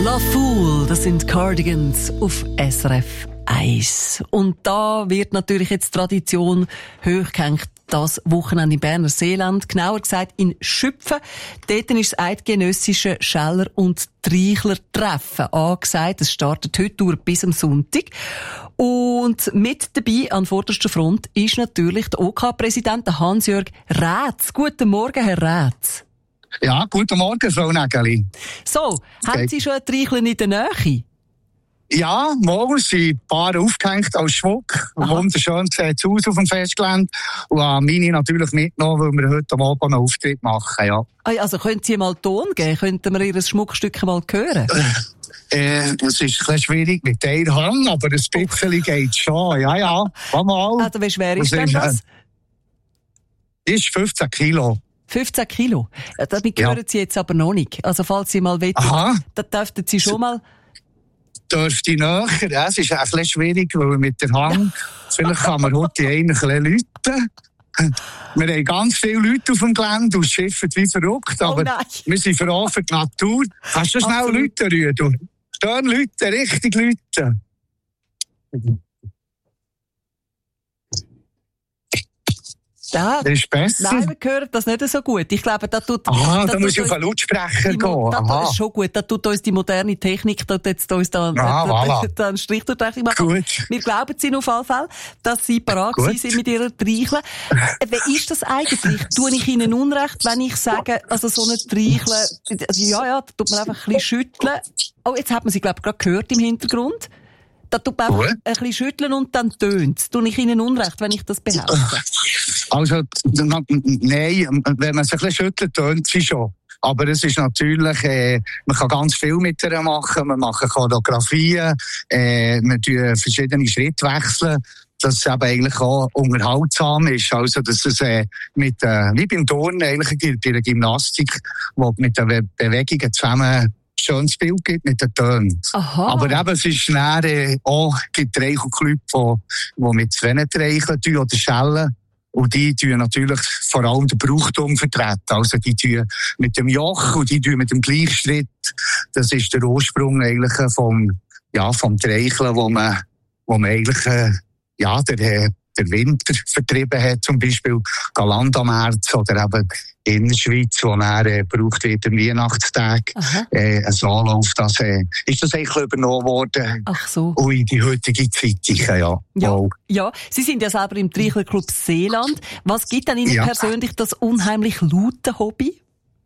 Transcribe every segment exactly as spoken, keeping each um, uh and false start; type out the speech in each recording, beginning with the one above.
La Fool, das sind Cardigans auf S R F eins. Und da wird natürlich jetzt Tradition hochgehängt. Das Wochenende im Berner Seeland, genauer gesagt in Schüpfen. Dort ist das eidgenössische Scheller- und Treichler-Treffen angesagt. Es startet heute durch bis am Sonntag. Und mit dabei an vorderster Front ist natürlich der O K-Präsident Hans-Jörg Rätz. Guten Morgen, Herr Rätz. Ja, guten Morgen, Frau Nägeli. So, okay. Haben Sie schon ein Treichler in der Nähe? Ja, morgen sind ein paar aufgehängt als Schmuck. Aha. Wunderschön sieht es aus auf dem Festgelände. Und an meine natürlich mitgenommen, weil wir heute am Abend einen Auftritt machen, ja. Also können Sie mal Ton geben? Könnten wir Ihr Schmuckstück mal hören? Äh, das ist ein bisschen schwierig mit der Hand, aber ein bisschen geht schon. Ja, ja, komm mal. Also wie schwer ist denn das? Äh, ist fünfzehn Kilo. fünfzehn Kilo? Damit hören ja. Sie jetzt aber noch nicht. Also falls Sie mal wollen, dann dürften Sie schon mal... Dürfte näher. Ja, es ist ein bisschen schwierig, weil mit der Hand, vielleicht kann man heute einen ein bisschen läuten. Wir haben ganz viele Leute auf dem Gelände und schiffen wie verrückt, aber oh wir sind froh für die Natur. Kannst du schnell Leute rühren? Stehen Leute, richtig Leute. Da, das ist besser. Nein, wir hören das nicht so gut. Ich glaube, da tut... Aha, da, da muss ich auf einen Lautsprecher gehen. Da, das ist schon gut. Da tut uns die moderne Technik, da jetzt uns da, ah, da, voilà. da einen Strich durch die Rechnung machen. Gut. Wir glauben Ihnen auf jeden Fall, dass Sie parat sind mit Ihrer Treichle. Wie ist das eigentlich? Tue ich Ihnen Unrecht, wenn ich sage, also so eine Treichle, also ja, ja, da tut man einfach ein bisschen schütteln. Oh, jetzt hat man sie, glaube ich, gerade gehört im Hintergrund. Da tut man einfach ein bisschen schütteln und dann tönt es. Tue ich Ihnen Unrecht, wenn ich das behaupte? Also, nein, wenn man sich ein bisschen schüttelt, tönt sie schon. Aber es ist natürlich, äh, man kann ganz viel mit ihr machen. Wir machen Choreografien, äh, wir tun verschiedene Schritte wechseln, dass es eben eigentlich auch unterhaltsam ist. Also, dass es äh, mit, äh, wie beim Turnen eigentlich bei der Gymnastik, wo mit den Be- Bewegungen zusammen schönes Bild gibt mit den Tönen. Aha. Aber eben, es ist näher äh, auch, gibt Treichelclubs, die, die mit zwei Treicheln tun oder schellen. Und die tun natürlich vor allem den Brauchtum vertreten. Also die tun mit dem Joch und die tun mit dem Gleichschritt. Das ist der Ursprung eigentlich vom, ja, vom Treicheln, wo man, wo man eigentlich, äh, ja, der, der Winter vertrieben hat, zum Beispiel Galant am März oder eben in der Schweiz, wo er äh, gebraucht wird am Weihnachtstag, äh, ein Anlauf, das äh, ist das eigentlich übernommen worden. Ach so. Und in die heutige Zeit, ja. Ja, wow. ja. Sie sind ja selber im Treichlerclub Seeland. Was gibt denn Ihnen ja. persönlich das unheimlich laute Hobby?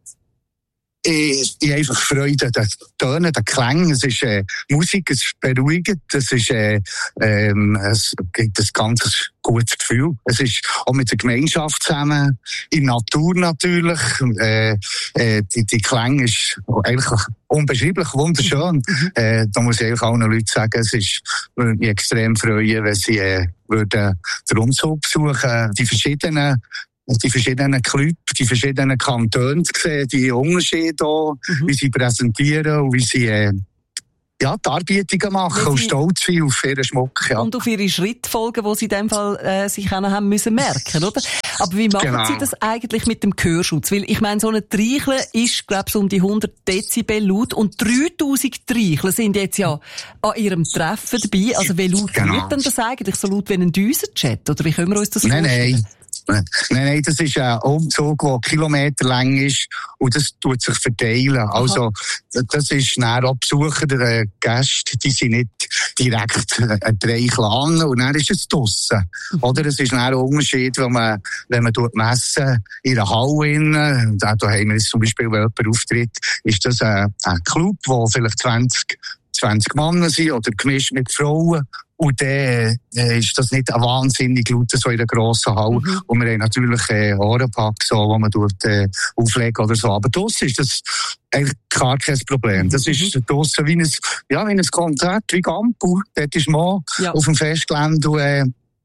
Ich, ich einfach Freude, das Tönen, der Klang, es ist äh, Musik, es ist beruhigend, es ist, äh, ähm, es gibt ein ganz gutes Gefühl. Es ist auch mit der Gemeinschaft zusammen, in der Natur natürlich, äh, äh, die, die Klang ist eigentlich unbeschreiblich wunderschön. Mhm. Äh, da muss ich eigentlich allen Leuten sagen, es ist, würde mich extrem freuen, wenn sie äh, würden den Umzug besuchen, die verschiedenen die verschiedenen Clubs, die verschiedenen Kantone zu sehen, die Unterschiede hier, mhm. wie sie präsentieren und wie sie äh, ja, die Arbeitungen machen und stolz sind auf ihren Schmuck. Ja. Und auf ihre Schrittfolgen, die sie in dem Fall äh, sich auch noch haben müssen merken, oder? Aber wie machen genau. Sie das eigentlich mit dem Gehörschutz? Weil ich meine, so eine Treichle ist, glaube ich, so um die hundert Dezibel laut und dreitausend Treichle sind jetzt ja an ihrem Treffen dabei. Also wie laut genau. wird denn das eigentlich? So laut wie ein Düsenjet? Oder wie können wir uns das nein, vorstellen? Nein. Nein, nein, das ist ein Umzug, der kilometerlang ist und das tut sich verteilen. Aha. Also, das ist näher auch Besucher, der Gäste, die sind nicht direkt ein Treichel an und dann ist es draussen. Mhm. Oder es ist näher ein Unterschied, wenn man, wenn man dort messen, in einer Halle innen, da haben wir jetzt zum Beispiel, wenn jemand auftritt, ist das ein, ein Club, wo vielleicht zwanzig, zwanzig Männer sind oder gemischt mit Frauen. Und dann äh, ist das nicht ein wahnsinnig laut, so in einer grossen Halle. Mhm. Und wir haben natürlich äh, Ohrenpack, so, wo man dort äh, auflegen oder so. Aber draussen ist das eigentlich gar kein Problem. Das mhm. ist draussen wie ein, ja, wie ein Konzert, wie Gampu. Dort ist man ja. auf dem Festgelände und äh,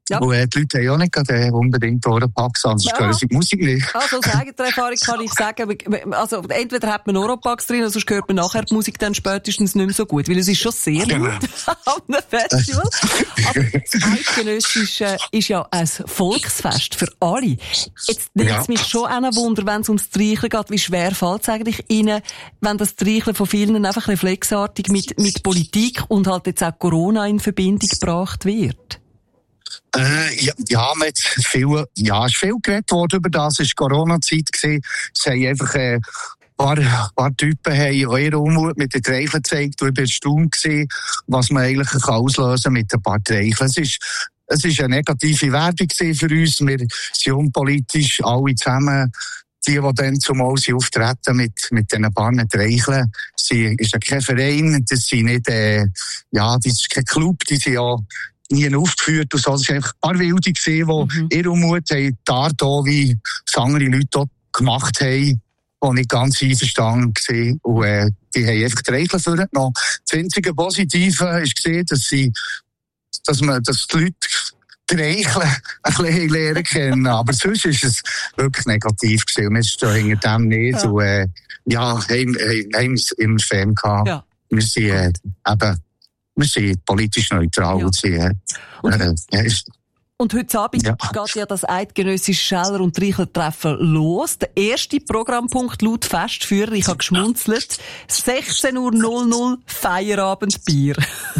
Ja. Und äh, die Leute haben auch nicht gerade unbedingt Oropax, sonst ja. hören sie die Musik nicht. Also aus eigener Erfahrung kann ich sagen, also entweder hat man Oropax drin, oder sonst hört man nachher die Musik dann spätestens nicht mehr so gut, weil es ist schon sehr laut an einem Festival. Aber das Eidgenössische ist ja ein Volksfest für alle. Jetzt nimmt es ja. mich schon auch ein Wunder, wenn es ums Streicheln geht, wie schwer fällt es eigentlich Ihnen, wenn das Streicheln von vielen einfach reflexartig mit, mit Politik und halt jetzt auch Corona in Verbindung gebracht wird? Äh, ja, ja, man hat viel, ja, es ist viel geredet worden über das. Es war Corona-Zeit gewesen. Es haben einfach, äh, ein paar, paar Typen haben eure Unmut mit den Treicheln gezeigt. Und ich war erstaunt gewesen, was man eigentlich auslösen kann mit ein paar Treicheln. Es ist, es ist eine negative Werbung für uns. Wir sind unpolitisch, alle zusammen. Die, die dann zumal sie auftreten mit, mit diesen paar Treicheln, sie, ist ja kein Verein, das sind nicht, äh, ja, das ist kein Club, die sind ja nie aufgeführt und so. Es waren einfach ein paar Wilde gesehen, die mhm. ihre Unmut haben, die Art auch, wie es andere Leute dort gemacht haben, die nicht ganz einverstanden waren. Und, äh, die haben einfach die Regeln vorgenommen. Das einzige Positive ist gesehen, dass sie, dass man, dass die Leute die Regeln ein bisschen lernen kennen. Aber sonst ist es wirklich negativ gewesen. Wir stehen hinter dem nicht. Ja. Und, äh, ja, haben, haben es immer Fan gehabt. Ja. Wir sind, äh, eben, wir sind politisch neutral. Ja. Sind, äh, und, äh, ja, ist, und heute Abend ja. geht ja das eidgenössische Scheller- und Treicheltreffen los. Der erste Programmpunkt laut Festführer, ich habe geschmunzelt, sechzehn Uhr Feierabendbier.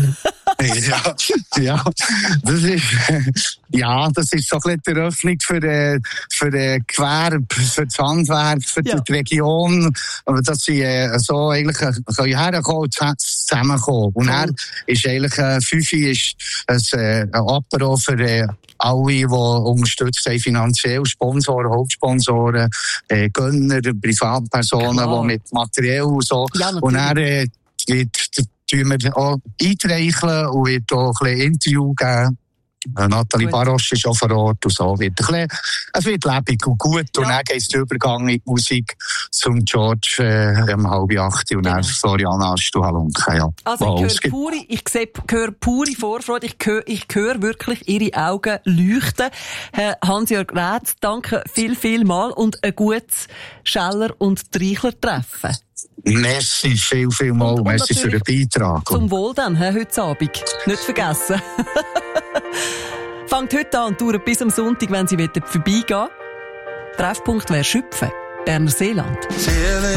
ja, ja, das ist, ja, das ist so ein bisschen die Eröffnung für, äh, für äh, Gewerbe, für das Handwerk, für ja. die Region, dass sie äh, so eigentlich äh, können herkommen und zusammenkommen. Und dann ist eigentlich, äh, Fünfi ist ein, äh, ein Apero für äh, alle, die unterstützt haben, finanziell, Sponsoren, Hauptsponsoren, äh, Gönner, Privatpersonen, Klar. die mit materiell und so. Ja, und dann äh, wird tun wir auch eintreicheln und wird auch ein bisschen Interview geben. Nathalie Barosch ist auch vor Ort und so. Wird ein bisschen, es wird lebendig und gut. Ja. Und dann geht es der Übergang in die Musik zum George äh, um halb acht und genau. dann Floriana Stuhalunke. Ja. Also ich höre pure, ich sehe, höre pure Vorfreude. Ich höre, ich höre wirklich Ihre Augen leuchten. Herr Hans-Jörg Rätz, danke viel, viel mal und ein gutes Scheller- und Treichler-Treffen. Merci, viel, viel mal. Und, und merci für den Beitrag. Zum Wohl dann, heute Abend. Nicht vergessen. Fangt heute an und dauert bis am Sonntag, wenn Sie vorbeigehen wollen. Treffpunkt wäre Schüpfen, Berner Seeland.